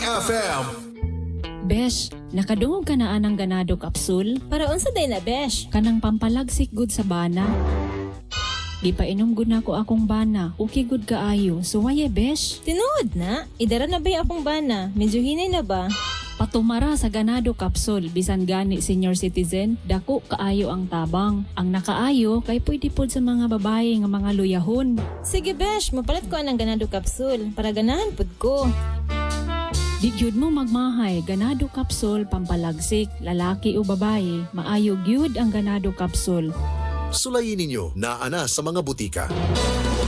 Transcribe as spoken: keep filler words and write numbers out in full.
F M. Besh, nakadungog ka na anang ganado kapsul? Para unsa day na, besh? Kanang pampalagsik gud sa bana. Di pa inom gud na ko akong bana. Okay gud kaayo. So waye, besh? Tinuod na? Idara na ba yung akong bana? Medyo hinay na ba? Patumara sa ganado kapsul, bisan gani senior citizen, dako kaayo ang tabang. Ang nakaayo kay pwede pod sa mga babae nga mga luyahon. Sige, besh, mapalit ko anang ganado kapsul para ganahan pod ko. Di gyud mo magmahay, ganado kapsul pampalagsik, lalaki o babae, maayo gyud ang ganado kapsul. Sulayin ninyo na ana sa mga butika.